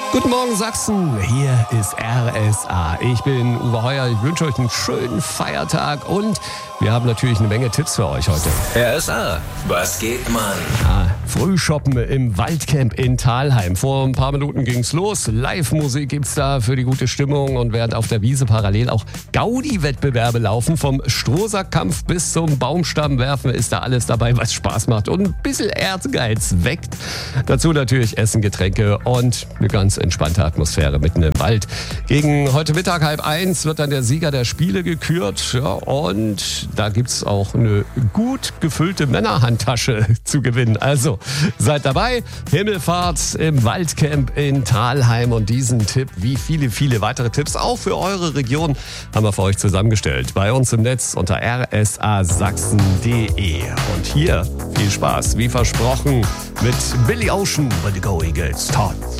Guten Morgen Sachsen, hier ist RSA. Ich bin Uwe Heuer, ich wünsche euch einen schönen Feiertag und wir haben natürlich eine Menge Tipps für euch heute. RSA, was geht, Mann? Frühshoppen im Waldcamp in Thalheim. Vor ein paar Minuten ging's los. Live-Musik gibt's da für die gute Stimmung und während auf der Wiese parallel auch Gaudi-Wettbewerbe laufen, vom Strohsackkampf bis zum Baumstammwerfen ist da alles dabei, was Spaß macht und ein bisschen Ehrgeiz weckt. Dazu natürlich Essen, Getränke und eine ganz entspannte Atmosphäre mitten im Wald. Gegen heute Mittag 12:30 wird dann der Sieger der Spiele gekürt. Ja, und da gibt's auch eine gut gefüllte Männerhandtasche zu gewinnen. Also seid dabei. Himmelfahrt im Waldcamp in Thalheim. Und diesen Tipp, wie viele weitere Tipps auch für eure Region, haben wir für euch zusammengestellt. Bei uns im Netz unter rsasachsen.de. Und hier viel Spaß, wie versprochen, mit Billy Ocean, when the going gets hot.